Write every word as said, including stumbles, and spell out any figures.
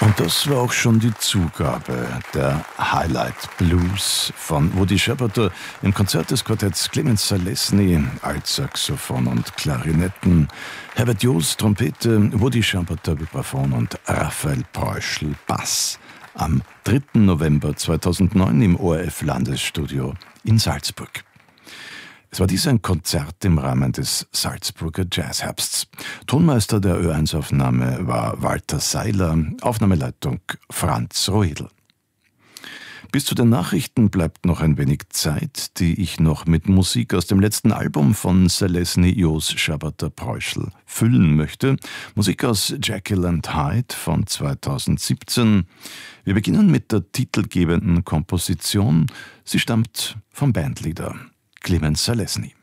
Und das war auch schon die Zugabe, der Highlight Blues von Woody Sherbata im Konzert des Quartetts Clemens Zalesny, Altsaxophon und Klarinetten, Herbert Joost Trompete, Woody Sherbata Vibraphon und Raphael Preuschel Bass am dritten November zweitausendneun im O R F-Landesstudio in Salzburg. Es war dies ein Konzert im Rahmen des Salzburger Jazzherbsts. Tonmeister der Ö eins Aufnahme war Walter Seiler, Aufnahmeleitung Franz Roedl. Bis zu den Nachrichten bleibt noch ein wenig Zeit, die ich noch mit Musik aus dem letzten Album von Zalesny, Joost Sherbata Preuschel füllen möchte. Musik aus Jekyll and Hyde von zweitausendsiebzehn. Wir beginnen mit der titelgebenden Komposition. Sie stammt vom Bandleader Clemens Zalesny.